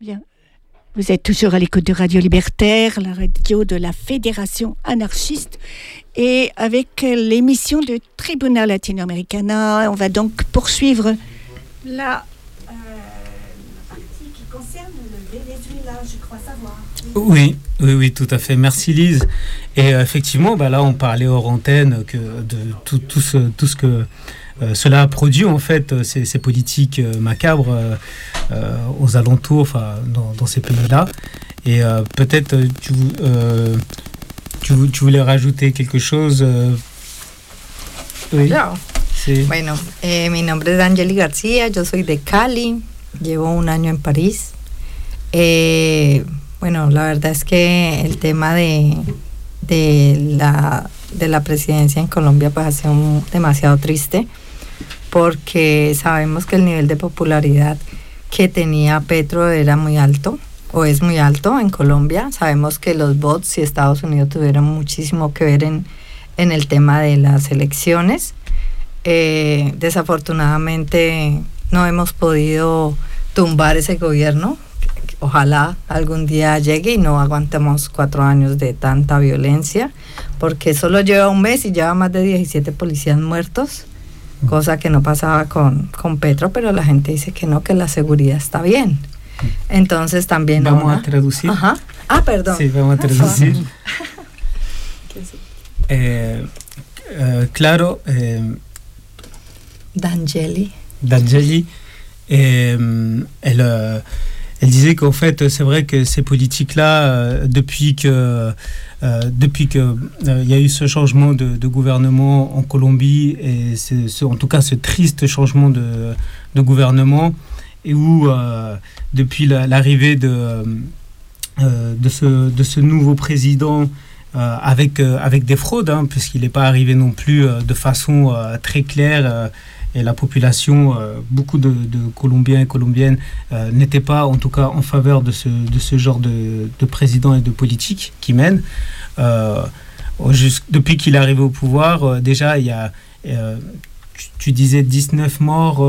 Bien. Vous êtes toujours à l'écoute de Radio Libertaire, la radio de la Fédération anarchiste, et avec l'émission de Tribunal Latinoamericana, on va donc poursuivre la partie qui concerne le Venezuela, je crois savoir. Oui, tout à fait. Merci Lise. Et effectivement, là, on parlait hors antenne de tout ce que cela a produit en fait ces politiques macabres aux alentours, dans ces pays-là. Et peut-être tu voulais rajouter quelque chose. Oui. Claro. Sí. Bueno, mi nombre es Angeli García, yo soy de Cali, llevo 1 año en París. Bueno, la verdad es que el tema de la presidencia en Colombia pues ha sido demasiado triste, porque sabemos que el nivel de popularidad que tenía Petro era muy alto, o es muy alto en Colombia. Sabemos que los bots y Estados Unidos tuvieron muchísimo que ver en el tema de las elecciones. Desafortunadamente no hemos podido tumbar ese gobierno. Ojalá algún día llegue y no aguantemos 4 años de tanta violencia, porque solo lleva 1 mes y lleva más de 17 policías muertos, cosa que no pasaba con Petro, pero la gente dice que no, que la seguridad está bien. Entonces también... Vamos a traducir. Ajá. Perdón. Sí, vamos a traducir. Claro. D'Angeli, elle disait qu'en fait, c'est vrai que ces politiques-là, depuis que y a eu ce changement de gouvernement en Colombie, et en tout cas ce triste changement de gouvernement, et où depuis l'arrivée de ce nouveau président, avec des fraudes, puisqu'il n'est pas arrivé non plus de façon très claire, et la population, beaucoup de Colombiens et Colombiennes n'étaient pas en tout cas en faveur de ce genre de président et de politique qui mène. Depuis qu'il est arrivé au pouvoir, déjà il y a, tu disais 19 morts,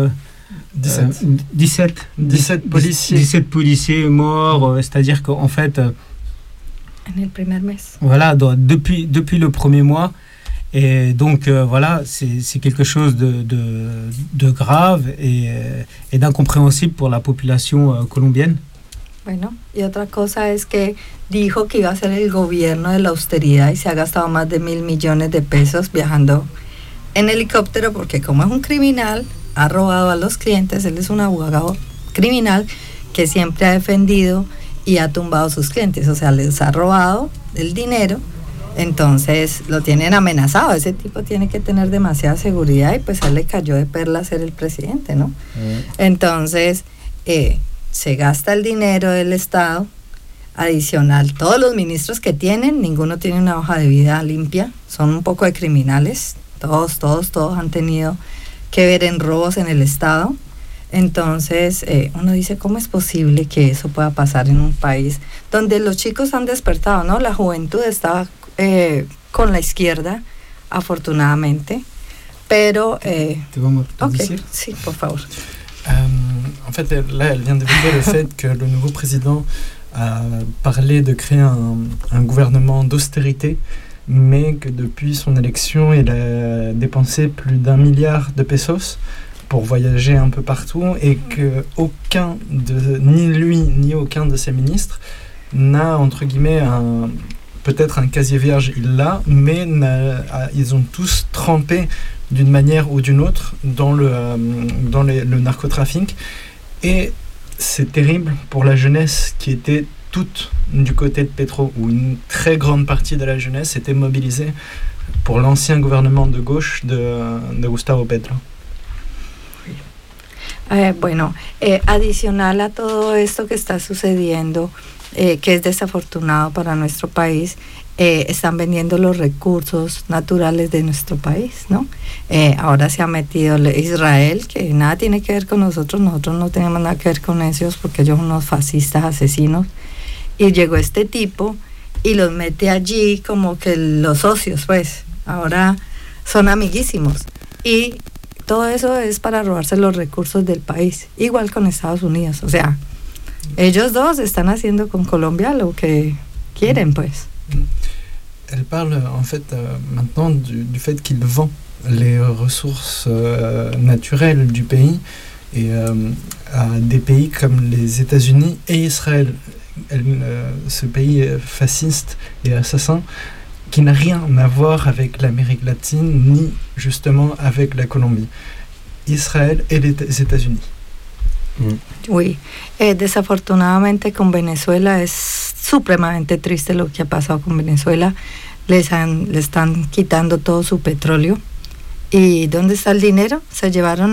17 policiers morts, c'est-à-dire qu'en fait... en el primer mes. Voilà, depuis le premier mois. Et donc voilà, c'est quelque chose de grave et d'incompréhensible pour la population colombienne. Bueno, y otra cosa es que dijo que iba a ser el gobierno de la austeridad y se ha gastado más de 1.000 millones de pesos viajando en helicóptero, porque como es un criminal, ha robado a los clientes. Él es un abogado criminal que siempre ha defendido y ha tumbado a sus clientes, o sea, les ha robado el dinero. Entonces lo tienen amenazado. Ese tipo tiene que tener demasiada seguridad y pues a él le cayó de perla ser el presidente, ¿no? Entonces se gasta el dinero del Estado. Adicional, todos los ministros que tienen, ninguno tiene una hoja de vida limpia, son un poco de criminales, todos han tenido que ver en robos en el Estado. Entonces uno dice, ¿cómo es posible que eso pueda pasar en un país donde los chicos han despertado, ¿no? La juventud estaba con la izquierda, afortunadamente, pero... ¿Te vamos a decir? Sí, por favor. En fait, là, elle vient d'évoquer le fait que le nouveau président a parlé de créer un gouvernement d'austérité, mais que depuis son élection, il a dépensé plus d'1 milliard de pesos pour voyager un peu partout, et que ni lui ni aucun de ses ministres n'a, entre guillemets, peut-être un casier vierge, il l'a, mais ils ont tous trempé d'une manière ou d'une autre dans le narcotrafic. Et c'est terrible pour la jeunesse qui était toute du côté de Petro, où une très grande partie de la jeunesse était mobilisée pour l'ancien gouvernement de gauche de Gustavo Petro. Bueno, adicional a todo esto que está sucediendo, que es desafortunado para nuestro país, están vendiendo los recursos naturales de nuestro país, ¿no? Ahora se ha metido Israel, que nada tiene que ver con nosotros no tenemos nada que ver con ellos, porque ellos son unos fascistas asesinos, y llegó este tipo y los mete allí como que los socios, pues, ahora son amiguísimos, y todo eso es para robarse los recursos del país, igual con Estados Unidos, o sea, Ellos dos están haciendo con Colombia lo que quieren, pues. Elle parle en fait maintenant du fait qu'il vend les ressources naturelles du pays et à des pays comme les États-Unis et Israël. Ce pays fasciste et assassin qui n'a rien à voir avec l'Amérique latine ni justement avec la Colombie. Israël et les États-Unis. Oui, desafortunadamente con Venezuela es supremamente triste lo que ha pasado con Venezuela. Le están quitando todo su petróleo. ¿Y dónde está el dinero? Se llevaron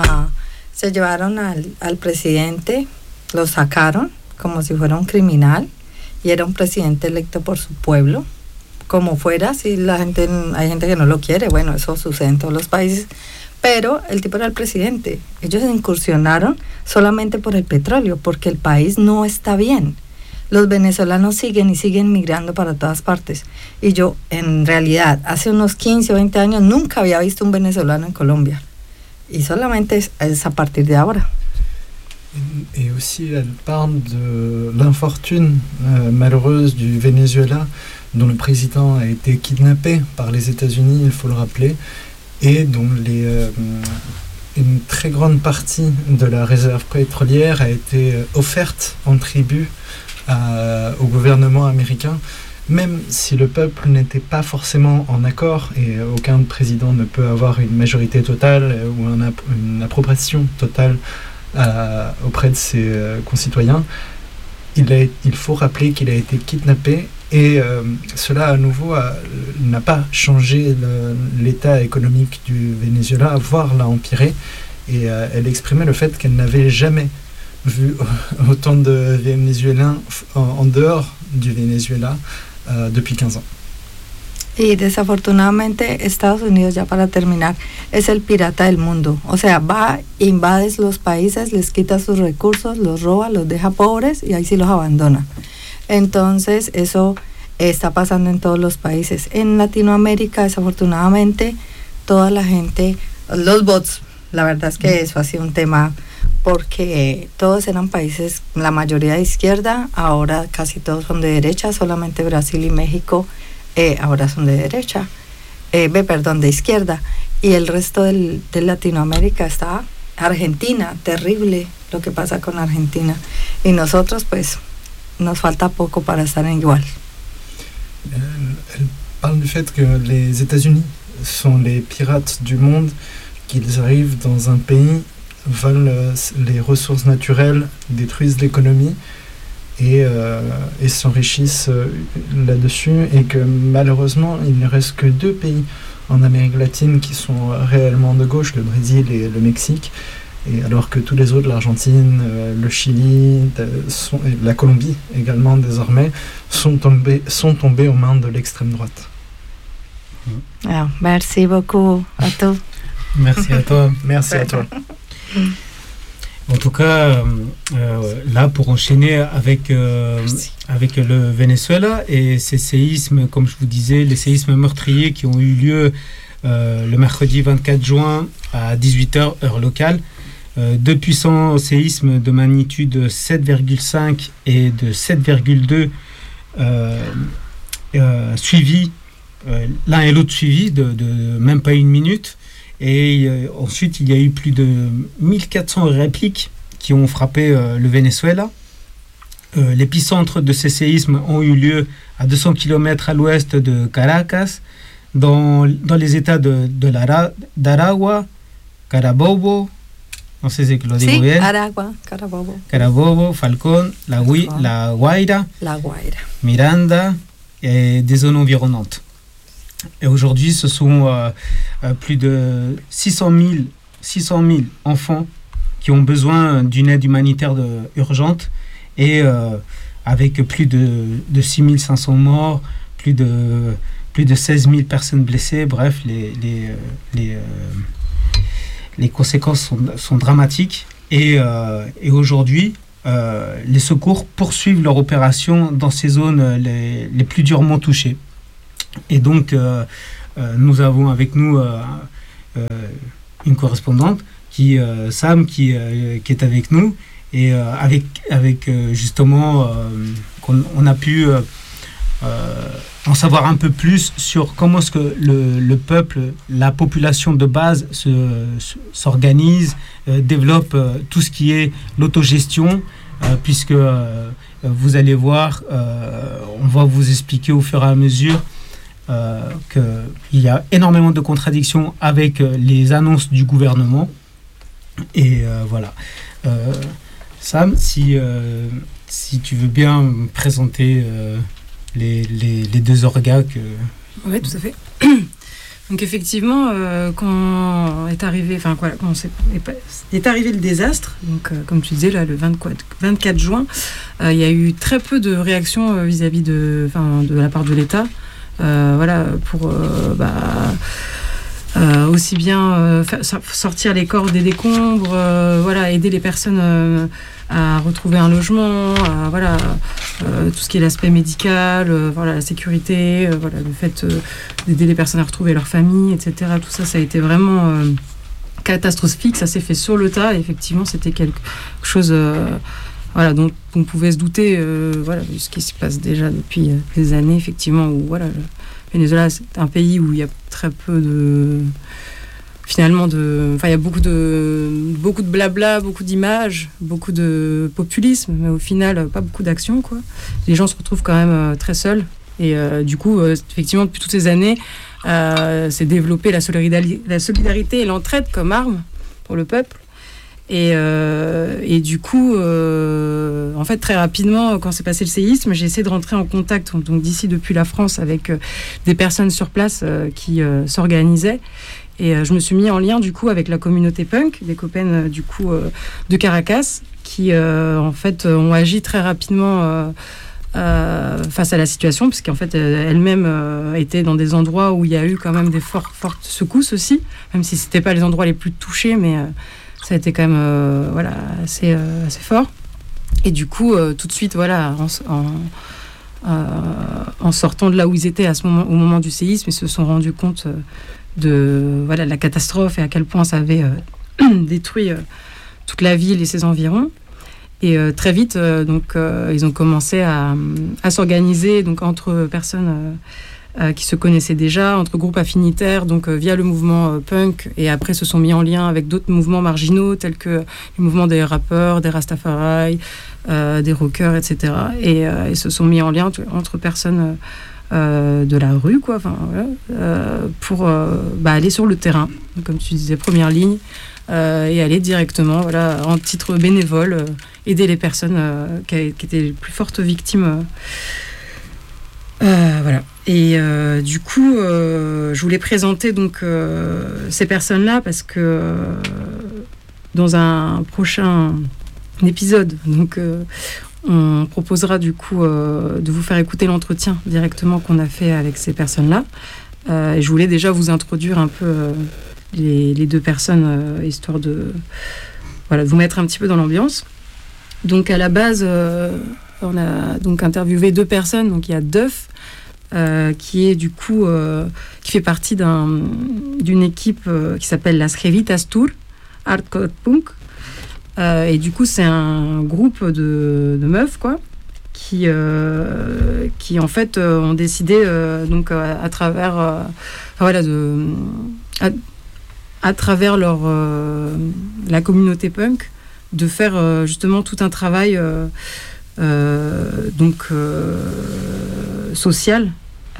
al presidente, lo sacaron como si fuera un criminal y era un presidente electo por su pueblo. Como fuera, si hay gente que no lo quiere, bueno, eso sucede en todos los países. Pero el tipo era el presidente. Ellos incursionaron solamente por el petróleo, porque el país no está bien. Los venezolanos siguen migrando para todas partes. Y yo, en realidad, hace unos 15 o 20 años nunca había visto un venezolano en Colombia. Y solamente es a partir de ahora. Et aussi, elle parle de l'infortune malheureuse du Venezuela, dont le président a été kidnappé par les États-Unis, il faut le rappeler, et dont une très grande partie de la réserve pétrolière a été offerte en tribut au gouvernement américain, même si le peuple n'était pas forcément en accord, et aucun président ne peut avoir une majorité totale ou une approbation totale auprès de ses concitoyens. Il faut rappeler qu'il a été kidnappé et cela à nouveau n'a pas changé l'état économique du Venezuela, voire l'a empiré, et elle exprimait le fait qu'elle n'avait jamais vu autant de Vénézuéliens en dehors du Venezuela depuis 15 ans. Y desafortunadamente Estados Unidos, ya para terminar, es el pirata del mundo. O sea, va, invades los países, les quita sus recursos, los roba, los deja pobres y ahí sí los abandona. Entonces eso está pasando en todos los países. En Latinoamérica, desafortunadamente, toda la gente, los bots, la verdad es que eso ha sido un tema porque todos eran países, la mayoría de izquierda, ahora casi todos son de derecha, solamente Brasil y México ahora son de derecha, de izquierda, y el resto de Latinoamérica está, Argentina, terrible lo que pasa con Argentina, y nosotros pues nos falta poco para estar en igual. Elle parle du fait que les États-Unis sont les pirates du monde, qu'ils arrivent dans un pays, volent les ressources naturelles, détruisent l'économie et s'enrichissent là-dessus, et que malheureusement il ne reste que 2 pays en Amérique latine qui sont réellement de gauche, le Brésil et le Mexique, et alors que tous les autres, l'Argentine, le Chili, la Colombie également désormais, sont tombés aux mains de l'extrême droite. Merci beaucoup à toi. Merci à toi. Merci à toi. En tout cas, là, pour enchaîner avec le Venezuela et ces séismes, comme je vous disais, les séismes meurtriers qui ont eu lieu le mercredi 24 juin à 18h, heure locale. 2 puissants séismes de magnitude 7,5 et de 7,2 suivis, l'un et l'autre suivis de même pas une minute. Et ensuite, il y a eu plus de 1400 répliques qui ont frappé le Venezuela. L'épicentre de ces séismes ont eu lieu à 200 km à l'ouest de Caracas, dans les états d'Aragua, Carabobo, no sé si lo digo bien. Aragua, Carabobo. Carabobo, Falcón, La Guaira, Miranda et des zones environnantes. Et aujourd'hui, ce sont plus de 600 000 enfants qui ont besoin d'une aide humanitaire urgente, et avec plus de 6 500 morts, plus de 16 000 personnes blessées. Bref, les conséquences sont dramatiques. Et aujourd'hui, les secours poursuivent leur opération dans ces zones les plus durement touchées. Et donc, nous avons avec nous une correspondante, Sam, qui est avec nous. et avec justement qu'on a pu en savoir un peu plus sur comment est-ce que le peuple, la population de base s'organise, développe tout ce qui est l'autogestion, puisque vous allez voir, on va vous expliquer au fur et à mesure qu'il y a énormément de contradictions avec les annonces du gouvernement. Et voilà. Sam, si tu veux bien me présenter les deux orgas que... Oui, tout à fait. Donc effectivement, quand est arrivé le désastre, donc comme tu disais là, le 24 juin, il y a eu très peu de réactions vis-à-vis de la part de l'État, pour aussi bien sortir les corps des décombres, aider les personnes à retrouver un logement, tout ce qui est l'aspect médical, la sécurité, le fait d'aider les personnes à retrouver leur famille, etc. Tout ça, ça a été vraiment catastrophique. Ça s'est fait sur le tas. Et effectivement, c'était quelque chose dont on pouvait se douter, ce qui se passe déjà depuis des années, effectivement, où le Venezuela, c'est un pays où il y a très peu de... Finalement, il y a beaucoup de blabla, beaucoup d'images, beaucoup de populisme, mais au final, pas beaucoup d'action, quoi. Les gens se retrouvent quand même très seuls. Et du coup, effectivement, depuis toutes ces années, s'est développée la solidarité et l'entraide comme arme pour le peuple. Et du coup, en fait, très rapidement, quand s'est passé le séisme, j'ai essayé de rentrer en contact, donc d'ici depuis la France, avec des personnes sur place qui s'organisaient. Et je me suis mis en lien, du coup, avec la communauté punk, des copains, du coup, de Caracas, qui, en fait, ont agi très rapidement face à la situation, puisqu'en fait, elles-mêmes étaient dans des endroits où il y a eu quand même des fortes secousses aussi, même si c'était pas les endroits les plus touchés, mais ça a été quand même assez fort. Et du coup, tout de suite, en sortant de là où ils étaient au moment du séisme, ils se sont rendus compte de la catastrophe et à quel point ça avait détruit toute la ville et ses environs. Et très vite, ils ont commencé à s'organiser donc, entre personnes qui se connaissaient déjà, entre groupes affinitaires, donc via le mouvement punk, et après se sont mis en lien avec d'autres mouvements marginaux, tels que le mouvement des rappeurs, des Rastafari, des rockers, etc. Et ils se sont mis en lien entre personnes de la rue, quoi, pour aller sur le terrain, donc, comme tu disais, première ligne, et aller directement, en titre bénévole, aider les personnes qui étaient les plus fortes victimes. Et du coup, je voulais présenter donc ces personnes-là parce que dans un prochain épisode, donc on proposera du coup de vous faire écouter l'entretien directement qu'on a fait avec ces personnes-là. Et je voulais déjà vous introduire un peu les deux personnes, histoire de vous mettre un petit peu dans l'ambiance. Donc à la base, on a donc interviewé deux personnes. Donc il y a Duff, qui est du coup qui fait partie d'une équipe qui s'appelle Las Jevitas Tour Hardcore Punk, et du coup c'est un groupe de meufs, quoi, qui en fait ont décidé donc à travers à travers leur la communauté punk de faire justement tout un travail social,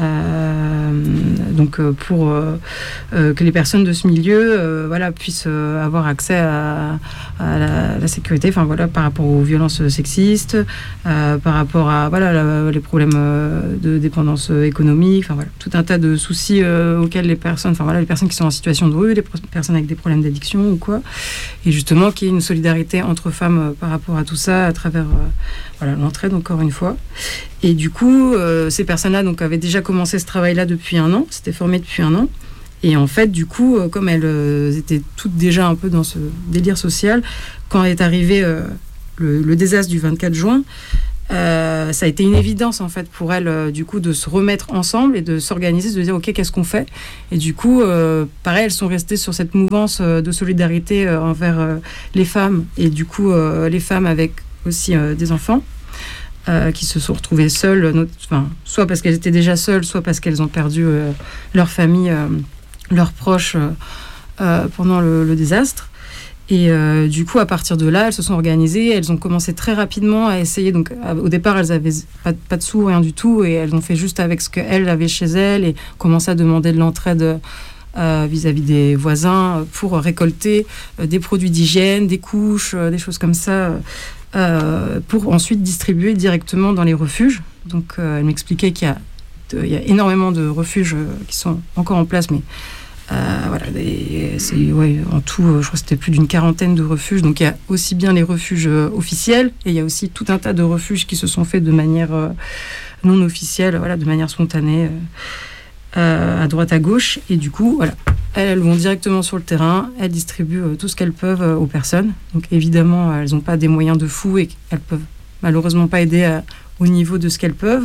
pour que les personnes de ce milieu puissent avoir accès à la sécurité, par rapport aux violences sexistes, par rapport à les problèmes de dépendance économique, tout un tas de soucis auxquels les personnes qui sont en situation de rue, les personnes avec des problèmes d'addiction ou quoi, et justement qu'il y ait une solidarité entre femmes par rapport à tout ça à travers l'entraide, encore une fois. Et du coup, ces personnes-là avaient déjà commencé ce travail-là depuis un an, s'étaient formées depuis un an. Et en fait, du coup, comme elles étaient toutes déjà un peu dans ce délire social, quand est arrivé le désastre du 24 juin, ça a été une évidence en fait pour elles du coup de se remettre ensemble et de s'organiser, de dire ok, qu'est-ce qu'on fait. Et du coup pareil, elles sont restées sur cette mouvance de solidarité envers les femmes, et du coup les femmes avec aussi des enfants qui se sont retrouvées seules, soit parce qu'elles étaient déjà seules, soit parce qu'elles ont perdu leur famille, leurs proches pendant le désastre. Et du coup, à partir de là, elles se sont organisées. Elles ont commencé très rapidement à essayer. Donc, au départ, elles n'avaient pas de sous, rien du tout. Et elles ont fait juste avec ce qu'elles avaient chez elles et commencé à demander de l'entraide vis-à-vis des voisins pour récolter des produits d'hygiène, des couches, des choses comme ça, pour ensuite distribuer directement dans les refuges. Donc, elle m'expliquait qu'il y a énormément de refuges qui sont encore en place, mais voilà, en tout, je crois que c'était plus d'une quarantaine de refuges. Donc il y a aussi bien les refuges officiels, et il y a aussi tout un tas de refuges qui se sont faits de manière non officielle, voilà, de manière spontanée, à droite à gauche. Et du coup, voilà, elles vont directement sur le terrain, elles distribuent tout ce qu'elles peuvent aux personnes. Donc évidemment, elles n'ont pas des moyens de fou et elles peuvent malheureusement pas aider au niveau de ce qu'elles peuvent.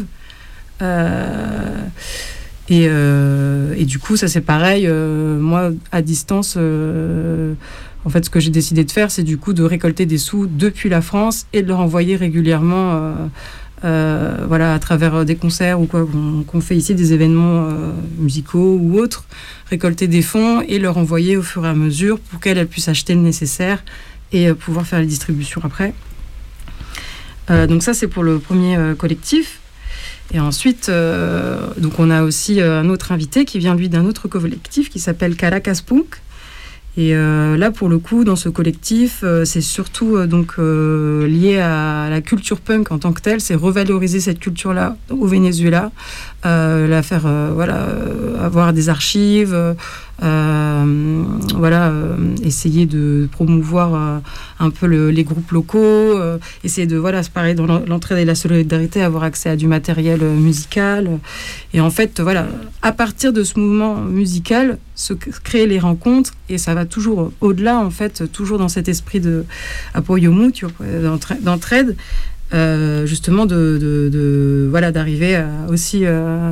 Et du coup, ça c'est pareil. Moi, à distance, en fait, ce que j'ai décidé de faire, c'est du coup de récolter des sous depuis la France et de leur envoyer régulièrement, voilà, à travers des concerts ou quoi qu'on fait ici, des événements musicaux ou autres, récolter des fonds et leur envoyer au fur et à mesure pour qu'elles puissent acheter le nécessaire et pouvoir faire les distributions après. Donc ça, c'est pour le premier collectif. Et ensuite, donc on a aussi un autre invité qui vient, lui, d'un autre collectif qui s'appelle Caracas Punk. Et là, pour le coup, dans ce collectif, c'est surtout lié à la culture punk en tant que telle. C'est revaloriser cette culture-là au Venezuela, la faire, avoir des archives, essayer de promouvoir un peu les groupes locaux, essayer de, c'est pareil, dans l'entraide et la solidarité, avoir accès à du matériel musical. Et en fait, à partir de ce mouvement musical, se créer les rencontres, et ça va toujours au-delà, en fait, toujours dans cet esprit de apoyo mutuo, d'entraide, justement d'arriver aussi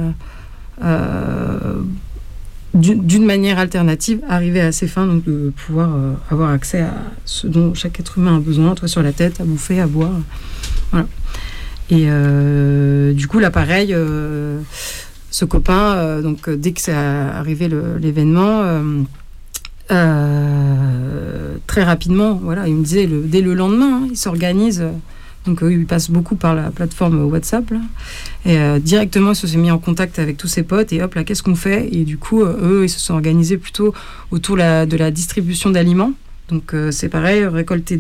d'une manière alternative, arriver à ces fins, donc de pouvoir avoir accès à ce dont chaque être humain a besoin, toi sur la tête, à bouffer, à boire, voilà. Et du coup là pareil, ce copain, dès que c'est arrivé l'événement, très rapidement, voilà, il me disait dès le lendemain, il s'organise. Donc il passe beaucoup par la plateforme WhatsApp là, et directement il se s'est mis en contact avec tous ses potes, et hop là, qu'est-ce qu'on fait? Et du coup eux ils se sont organisés plutôt autour de la distribution d'aliments. Donc c'est pareil, récolter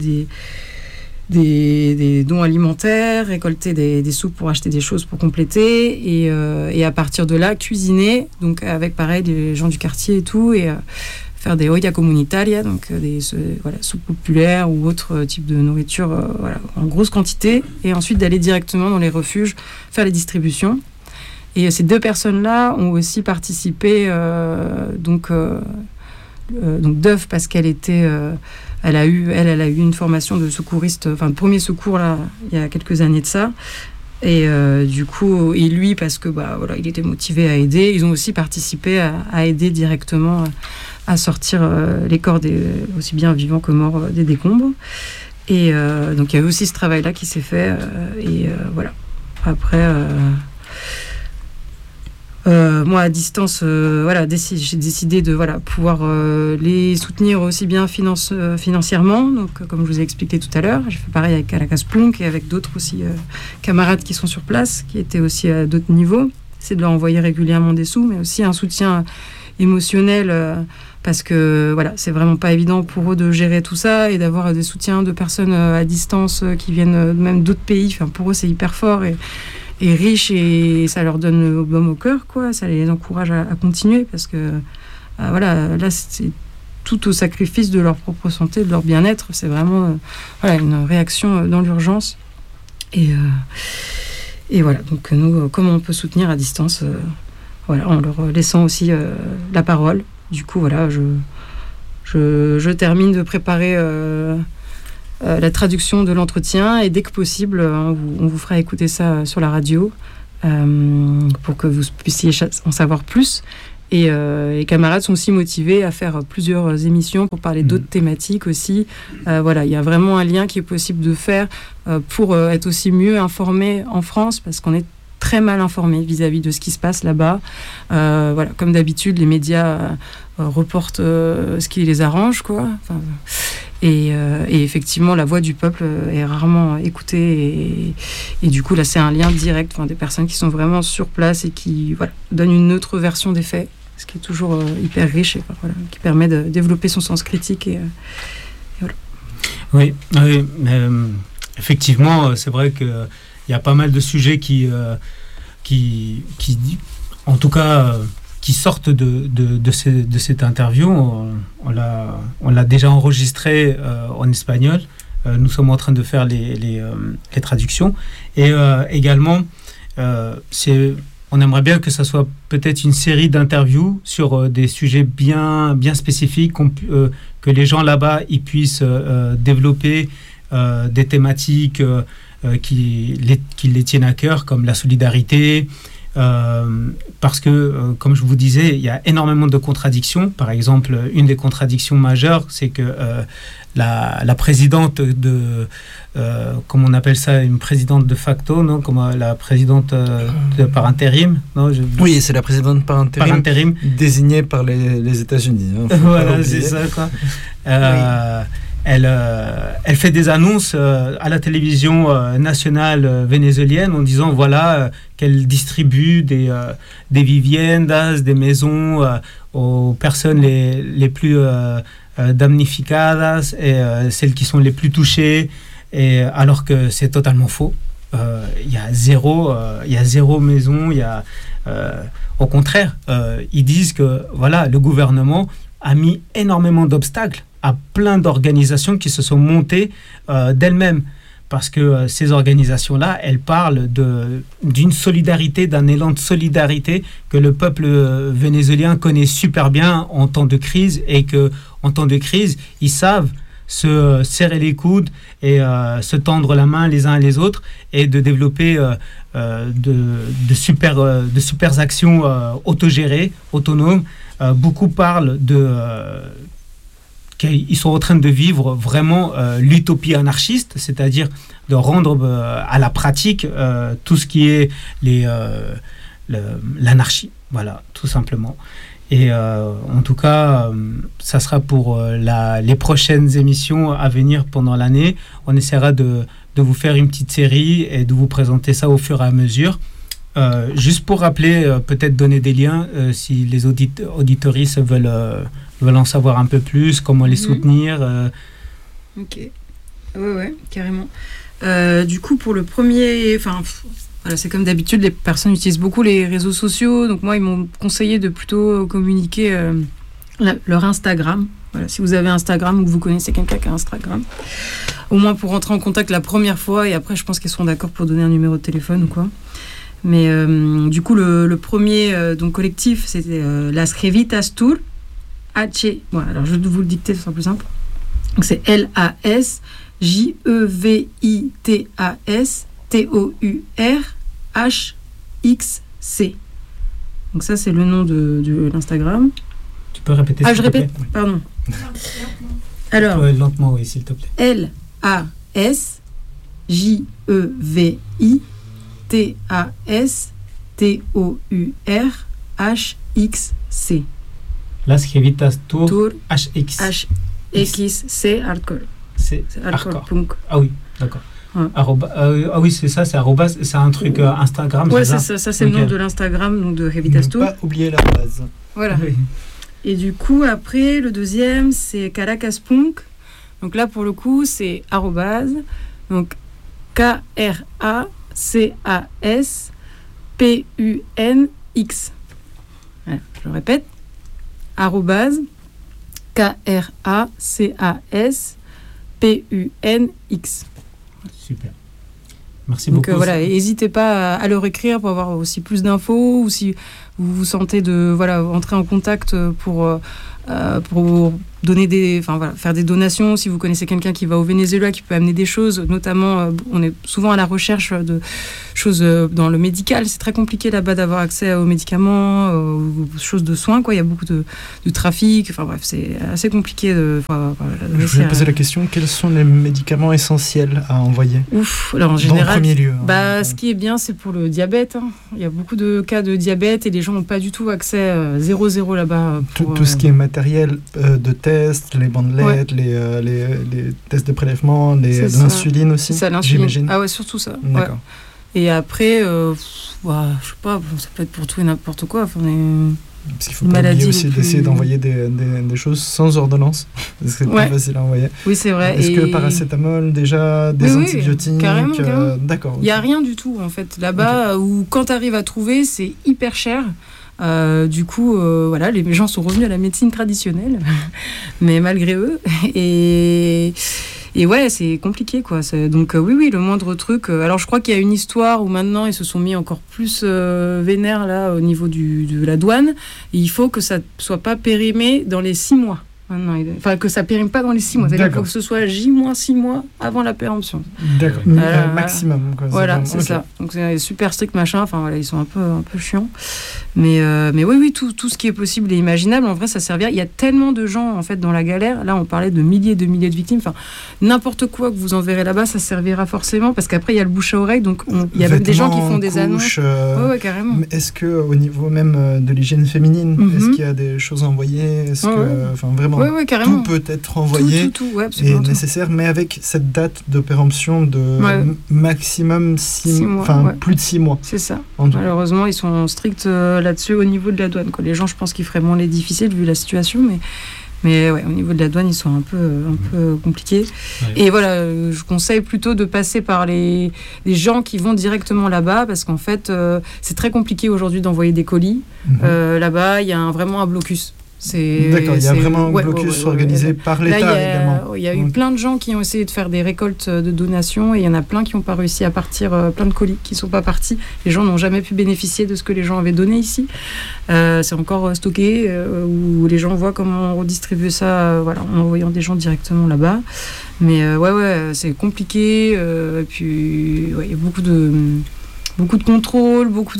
des dons alimentaires, récolter des sous pour acheter des choses pour compléter, et à partir de là cuisiner, donc avec pareil des gens du quartier et tout, et faire des olla comunitaria, donc des soupes populaires ou autres types de nourriture en grosse quantité, et ensuite d'aller directement dans les refuges faire les distributions. Et ces deux personnes-là ont aussi participé, donc Dove, parce qu'elle était, elle a eu une formation de secouriste, de premier secours là, il y a quelques années de ça. Et du coup, et lui, parce que il était motivé à aider, ils ont aussi participé à aider directement à sortir les corps aussi bien vivants que morts des décombres. Et donc il y a eu aussi ce travail-là qui s'est fait. Voilà. Après, moi à distance, j'ai décidé de pouvoir les soutenir aussi bien financièrement. Donc comme je vous ai expliqué tout à l'heure, j'ai fait pareil avec Caracas Punk et avec d'autres aussi camarades qui sont sur place, qui étaient aussi à d'autres niveaux. C'est de leur envoyer régulièrement des sous, mais aussi un soutien émotionnel, parce que c'est vraiment pas évident pour eux de gérer tout ça, et d'avoir des soutiens de personnes à distance qui viennent même d'autres pays. Pour eux c'est hyper fort et riche, et ça leur donne le baume au cœur, quoi. Ça les encourage à continuer, parce que là c'est tout au sacrifice de leur propre santé, de leur bien-être. C'est vraiment une réaction dans l'urgence, et voilà. Donc nous, comment on peut soutenir à distance, en leur laissant aussi la parole. Du coup je termine de préparer la traduction de l'entretien, et dès que possible, on vous fera écouter ça sur la radio pour que vous puissiez en savoir plus. Et les camarades sont aussi motivés à faire plusieurs émissions pour parler d'autres thématiques aussi. Voilà, il y a vraiment un lien qui est possible de faire pour être aussi mieux informé en France, parce qu'on est très mal informé vis-à-vis de ce qui se passe là-bas. Voilà, comme d'habitude, les médias reportent ce qui les arrange, quoi. Enfin, et effectivement, la voix du peuple est rarement écoutée. Et du coup, là, c'est un lien direct, des personnes qui sont vraiment sur place et qui donnent une autre version des faits, ce qui est toujours hyper riche et qui permet de développer son sens critique. Et voilà. Oui, effectivement, c'est vrai qu'il y a pas mal de sujets qui en tout cas, qui sortent de cette interview. On l'a déjà enregistré en espagnol. Nous sommes en train de faire les traductions. Et également, on aimerait bien que ça soit peut-être une série d'interviews sur des sujets bien spécifiques, que les gens là-bas ils puissent développer des thématiques qui les tiennent à cœur, comme la solidarité, parce que, comme je vous disais, il y a énormément de contradictions. Par exemple, une des contradictions majeures, c'est que la présidente comment on appelle ça, une présidente de facto, non, comme la présidente par intérim, non, oui, c'est la présidente par intérim désignée par les États-Unis. Voilà, c'est ça, quoi. Elle fait des annonces à la télévision nationale vénézuélienne en disant qu'elle distribue des viviendas, des maisons aux personnes les plus damnificadas et celles qui sont les plus touchées, alors que c'est totalement faux. Il y a zéro maison. Au contraire, ils disent que le gouvernement a mis énormément d'obstacles à plein d'organisations qui se sont montées d'elles-mêmes. Parce que ces organisations-là, elles parlent d'une solidarité, d'un élan de solidarité que le peuple vénézuélien connaît super bien en temps de crise, et qu'en temps de crise, ils savent se serrer les coudes et se tendre la main les uns et les autres, et de développer de super actions autogérées, autonomes. Beaucoup parlent qu'ils sont en train de vivre vraiment l'utopie anarchiste, c'est-à-dire de rendre à la pratique tout ce qui est l'anarchie, tout simplement. Et en tout cas, ça sera pour les prochaines émissions à venir pendant l'année. On essaiera de vous faire une petite série et de vous présenter ça au fur et à mesure. Juste pour rappeler, peut-être donner des liens si les auditoristes veulent en savoir un peu plus, comment les soutenir. Ok, ouais, carrément. Du coup, pour le premier, c'est comme d'habitude, les personnes utilisent beaucoup les réseaux sociaux. Donc moi, ils m'ont conseillé de plutôt communiquer leur Instagram. Voilà, si vous avez Instagram ou que vous connaissez quelqu'un qui a Instagram, au moins pour rentrer en contact la première fois, et après, je pense qu'ils seront d'accord pour donner un numéro de téléphone ou quoi. Mais du coup, le premier collectif, c'était Las Revitas Tour. Alors je vais vous le dicter, ce sera plus simple. Donc c'est LASJEVITAS Donc ça, c'est le nom de l'Instagram. Tu peux répéter, je répète, pardon. Alors, lentement, oui, s'il te plaît. LASJEVITASTOURHXC. Las Revitas Tour HXC hardcore. C'est hardcore punk. Ah oui, d'accord. Ouais. Ah oui, c'est ça, c'est arrobas, c'est un truc Instagram. Ouais, c'est ça, c'est le nom de l'Instagram, donc de Revitas Tour. Ne pas oublier la base. Voilà. Oui. Et du coup, après, le deuxième, c'est Caracas Punk. Donc là, pour le coup, c'est arrobase. Donc KRACASPUNX. Voilà, je le répète. Arrobase KRACASPUNX. Super. Merci beaucoup. Donc n'hésitez pas à leur écrire pour avoir aussi plus d'infos, ou si vous vous sentez de entrer en contact pour pour faire des donations. Si vous connaissez quelqu'un qui va au Venezuela, qui peut amener des choses, notamment, on est souvent à la recherche de choses dans le médical. C'est très compliqué là-bas d'avoir accès aux médicaments, aux choses de soins, quoi. Il y a beaucoup de trafic. Enfin bref, c'est assez compliqué. Je voulais poser la question, quels sont les médicaments essentiels à envoyer ? Alors en général, en premier lieu. Ce qui est bien, c'est pour le diabète. Il y a beaucoup de cas de diabète et les gens n'ont pas du tout accès 0,0 là-bas. Tout ce qui est matériel de tests, les bandelettes, les tests de prélèvement, l'insuline aussi, c'est ça, l'insuline. J'imagine. Ah ouais, surtout ça. D'accord. Ouais. Et après, je sais pas, ça peut être pour tout et n'importe quoi. Parce qu'il faut pas oublier aussi d'essayer d'envoyer des choses sans ordonnance. C'est plus facile à envoyer. Oui, c'est vrai. Est-ce que paracétamol, déjà, des antibiotiques carrément. D'accord. Il n'y a rien du tout, en fait. Là-bas, où quand tu arrives à trouver, c'est hyper cher. Du coup, les gens sont revenus à la médecine traditionnelle, mais malgré eux. Et ouais, c'est compliqué, quoi. Donc oui, le moindre truc. Alors je crois qu'il y a une histoire où maintenant ils se sont mis encore plus vénères là au niveau de la douane. Et il faut que ça soit pas périmé dans les 6 mois. Enfin, que ça périme pas dans les 6 mois. C'est-à-dire qu'il faut que ce soit J-6 mois avant la péremption. D'accord. Maximum. Quoi. Voilà, c'est ça. Donc c'est super strict, machin. Enfin voilà, ils sont un peu chiants. Mais oui, tout ce qui est possible et imaginable, en vrai, ça servira. Il y a tellement de gens, en fait, dans la galère. Là, on parlait de milliers de victimes. Enfin, n'importe quoi que vous enverrez là-bas, ça servira forcément. Parce qu'après, il y a le bouche à oreille. Donc, il y a même des gens qui font des annonces. Ouais, carrément. Est-ce qu'au niveau même de l'hygiène féminine, est-ce qu'il y a des choses à envoyer ? Est-ce que, vraiment, tout peut être envoyé et nécessaire, mais avec cette date de péremption de maximum 6 mois, plus de 6 mois. C'est ça. Malheureusement, ils sont stricts là-dessus au niveau de la douane, quoi. Les gens, je pense qu'ils feraient moins les difficiles vu la situation, mais ouais, au niveau de la douane, ils sont un peu compliqués. Ouais. Et voilà, je conseille plutôt de passer par les gens qui vont directement là-bas, parce qu'en fait, c'est très compliqué aujourd'hui d'envoyer des colis. Là-bas, il y a vraiment un blocus. D'accord, il y a vraiment un blocus organisé par l'État également. Il y a eu plein de gens qui ont essayé de faire des récoltes de donations et il y en a plein qui n'ont pas réussi à partir, plein de colis qui ne sont pas partis. Les gens n'ont jamais pu bénéficier de ce que les gens avaient donné ici. C'est encore stocké, où les gens voient comment on redistribue ça en envoyant des gens directement là-bas. Mais c'est compliqué. Et puis, il y a beaucoup de contrôle, beaucoup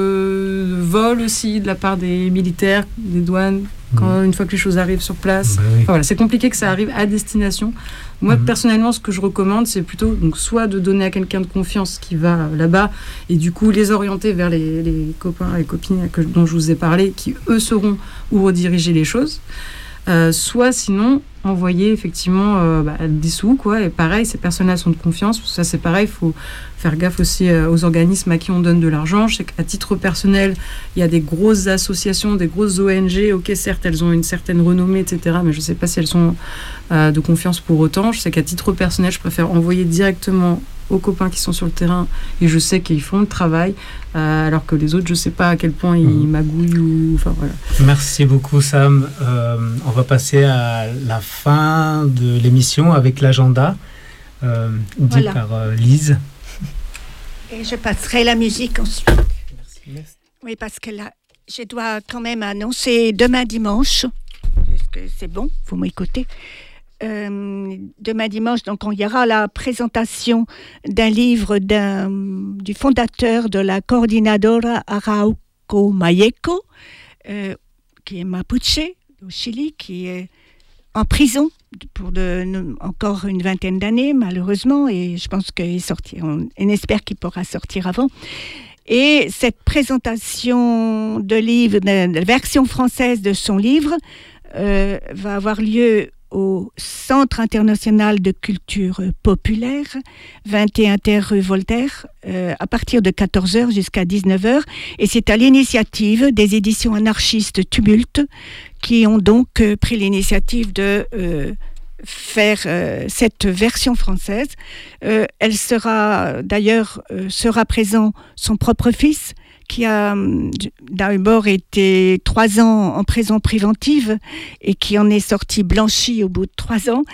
de vols aussi de la part des militaires, des douanes, une fois que les choses arrivent sur place. C'est compliqué que ça arrive à destination. Moi, personnellement, ce que je recommande, c'est plutôt soit de donner à quelqu'un de confiance qui va là-bas et du coup les orienter vers les copains et copines dont je vous ai parlé, qui eux sauront où rediriger les choses. Soit sinon envoyer effectivement des sous, quoi. Et pareil, ces personnes-là sont de confiance. Ça, c'est pareil, il faut faire gaffe aussi aux organismes à qui on donne de l'argent. Je sais qu'à titre personnel, il y a des grosses associations, des grosses ONG. Ok, certes, elles ont une certaine renommée, etc. Mais je ne sais pas si elles sont de confiance pour autant. Je sais qu'à titre personnel, je préfère envoyer directement aux copains qui sont sur le terrain et je sais qu'ils font le travail, alors que les autres, je ne sais pas à quel point ils magouillent. Merci beaucoup, Sam. On va passer à la fin de l'émission avec l'agenda dit par Lise. Et je passerai la musique ensuite. Merci. Oui, parce que là, je dois quand même annoncer demain dimanche. Est-ce que c'est bon ? Vous m'écoutez ? Demain dimanche, donc il y aura la présentation d'un livre du fondateur de la Coordinadora Arauco Mayeco, qui est Mapuche, au Chili, qui est en prison pour encore une vingtaine d'années, malheureusement, et je pense qu'il sortira. On espère qu'il pourra sortir avant. Et cette présentation de livre, de version française de son livre, va avoir lieu au Centre international de culture populaire, 21 terre rue Voltaire, à partir de 14h jusqu'à 19h. Et c'est à l'initiative des éditions anarchistes Tumulte qui ont donc pris l'initiative de faire cette version française. Elle sera présent son propre fils, qui a d'abord été 3 ans en prison préventive et qui en est sorti blanchi au bout de 3 ans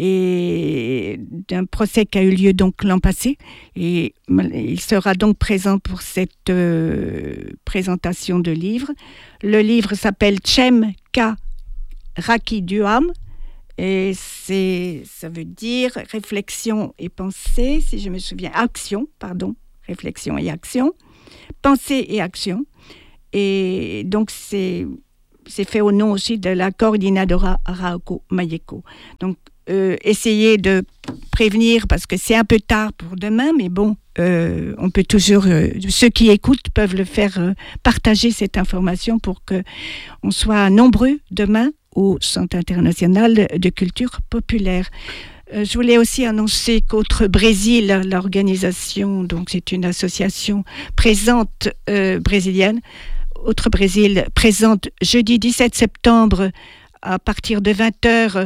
et d'un procès qui a eu lieu donc l'an passé. Et il sera donc présent pour cette présentation de livre. Le livre s'appelle Chem Ka Raki Duham. Et ça veut dire réflexion et pensée, si je me souviens, réflexion et action, pensée et action. Et donc, c'est fait au nom aussi de la coordinadora Arauco Mayeko. Donc, essayez de prévenir, parce que c'est un peu tard pour demain, mais bon, on peut toujours, ceux qui écoutent peuvent le faire, partager cette information pour qu'on soit nombreux demain au Centre international de culture populaire. Je voulais aussi annoncer qu'Autre Brésil, l'organisation, donc c'est une association présente brésilienne, Autre Brésil présente jeudi 17 septembre à partir de 20h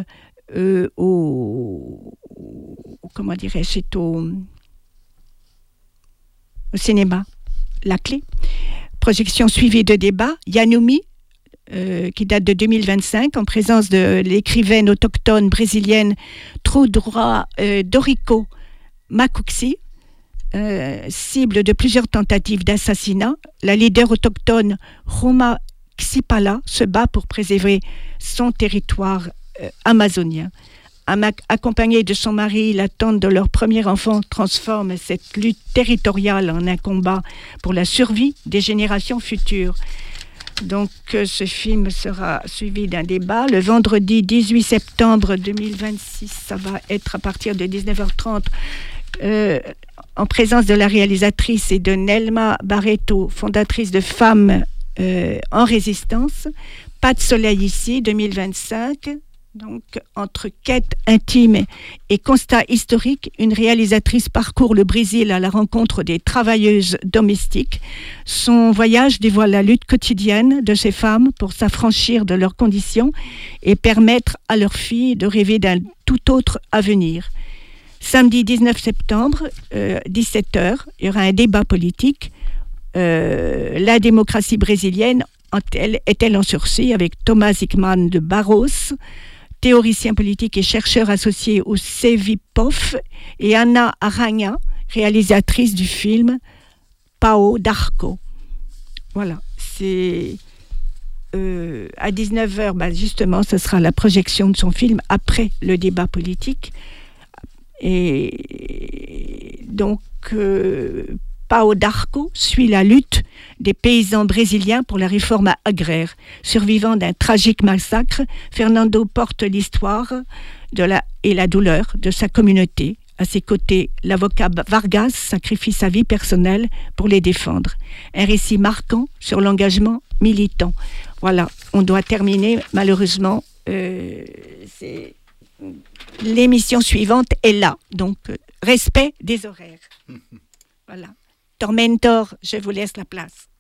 au cinéma La Clé. Projection suivie de débats. Yanumi, qui date de 2025, en présence de l'écrivaine autochtone brésilienne Trudura Dorico Macuxi, cible de plusieurs tentatives d'assassinat. La leader autochtone Roma Xipala se bat pour préserver son territoire amazonien. Accompagnée de son mari, l'attente de leur premier enfant transforme cette lutte territoriale en un combat pour la survie des générations futures. Donc, ce film sera suivi d'un débat. Le vendredi 18 septembre 2026, ça va être à partir de 19h30, en présence de la réalisatrice et de Nelma Barreto, fondatrice de Femmes en Résistance. Pas de soleil ici, 2025. Donc, entre quête intime et constat historique, une réalisatrice parcourt le Brésil à la rencontre des travailleuses domestiques. Son voyage dévoile la lutte quotidienne de ces femmes pour s'affranchir de leurs conditions et permettre à leurs filles de rêver d'un tout autre avenir. Samedi 19 septembre, 17h, il y aura un débat politique. La démocratie brésilienne est-elle en sursis, avec Thomas Hickman de Barros, théoricien politique et chercheur associé au CEVIPOF, et Anna Aranha, réalisatrice du film Pau d'Arco. Voilà, c'est à 19h, justement, ce sera la projection de son film après le débat politique. Et donc, Pau d'Arco suit la lutte des paysans brésiliens pour la réforme agraire. Survivant d'un tragique massacre, Fernando porte l'histoire et la douleur de sa communauté. À ses côtés, l'avocat Vargas sacrifie sa vie personnelle pour les défendre. Un récit marquant sur l'engagement militant. Voilà, on doit terminer, malheureusement. L'émission suivante est là, donc respect des horaires. Voilà. Tormentor, je vous laisse la place.